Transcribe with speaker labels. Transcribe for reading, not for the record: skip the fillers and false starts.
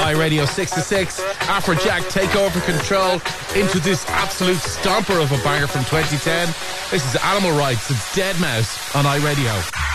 Speaker 1: iRadio 6 to 6. Afrojack take over control into this absolute stomper of a banger from 2010. This is Animal Rights. It's Dead Mouse on iRadio.